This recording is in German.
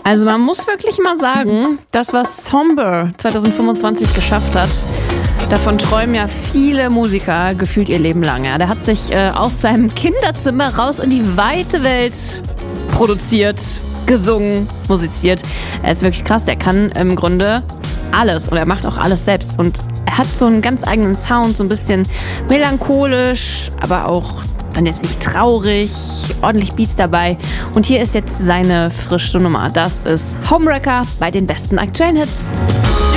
Also man muss wirklich mal sagen, das, was Somber 2025 geschafft hat, davon träumen ja viele Musiker gefühlt ihr Leben lang. Ja. Der hat sich aus seinem Kinderzimmer raus in die weite Welt produziert, gesungen, musiziert. Er ist wirklich krass, der kann im Grunde alles und er macht auch alles selbst. Und er hat so einen ganz eigenen Sound, so ein bisschen melancholisch, aber auch dann jetzt nicht traurig, ordentlich Beats dabei. Und hier ist jetzt seine frischste Nummer. Das ist Homewrecker bei den besten aktuellen Hits.